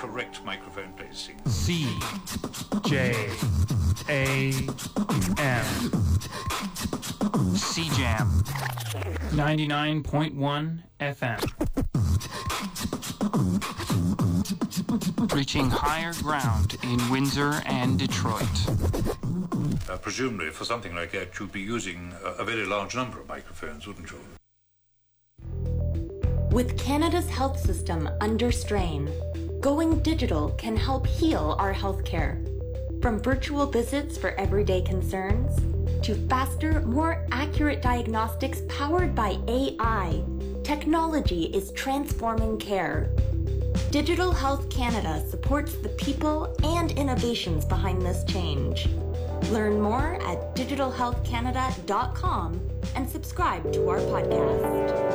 correct microphone placing. CJAM. CJAM 99.1 FM. Reaching higher ground in Windsor and Detroit. Presumably, for something like that, you'd be using a very large number of microphones, wouldn't you? With Canada's health system under strain, going digital can help heal our healthcare. From virtual visits for everyday concerns, to faster, more accurate diagnostics powered by AI, technology is transforming care. Digital Health Canada supports the people and innovations behind this change. Learn more at digitalhealthcanada.com and subscribe to our podcast.